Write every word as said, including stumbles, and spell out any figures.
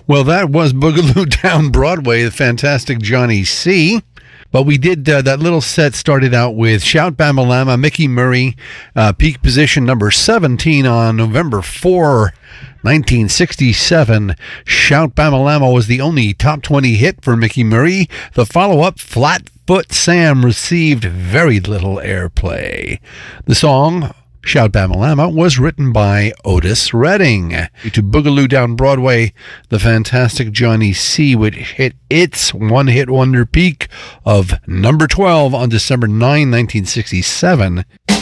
Well, that was Boogaloo Down Broadway, the fantastic Johnny C. But we did, uh, that little set started out with Shout Bamalama, Mickey Murray, uh, peak position number seventeen on November fourth, nineteen sixty-seven. Shout Bamalama was the only top twenty hit for Mickey Murray. The follow-up, Flatfoot Sam, received very little airplay. The song, Shout Bamalama, was written by Otis Redding. To Boogaloo Down Broadway, the fantastic Johnny C. would hit its one-hit wonder peak of number twelve on December ninth, nineteen sixty-seven.